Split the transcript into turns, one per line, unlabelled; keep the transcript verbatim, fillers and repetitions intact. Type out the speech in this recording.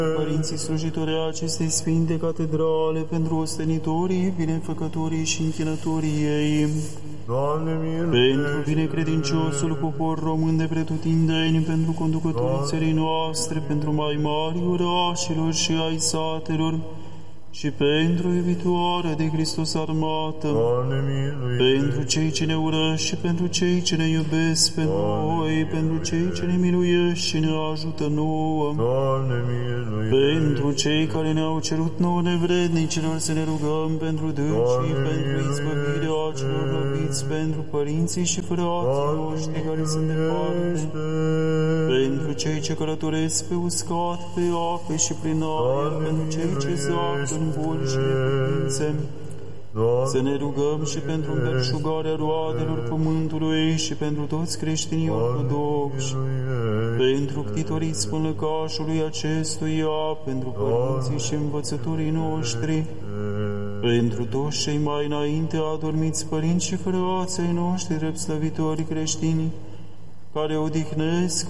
părinții slujitori ai acestei sfinte catedrale, pentru ostenitorii, binefăcătorii și închinătorii ei,
Doamne, miluiește!
pentru binecredinciosul popor român de pretutindeni, pentru conducătorii țării noastre, pentru mai mari orașelor și ai satelor, și pentru iubitoarea de Hristos armată,
Doamne, miluiește!
pentru cei ce ne urăsc și pentru cei ce ne iubesc pe noi, pentru cei ce ne miluiești și ne ajută nouă,
Doamne, miluiește!
pentru cei care ne-au cerut nouă nevrednicilor să ne rugăm pentru dânsii, pentru izbăvirea celor răpiți, pentru părinții și frații noștri care sunt departe, pentru cei ce călătoresc pe uscat, pe ape și prin aer, pentru cei ce zac în boli și neputințe, să ne rugăm și pentru îmbelșugarea roadelor pământului și pentru toți creștinii ortodoxi, pentru ctitorii spânlăcașului acestuia, pentru părinții și învățătorii noștri, pentru toți cei mai înainte adormiți părinți și frații noștri drept slăvitori creștini, care odihnesc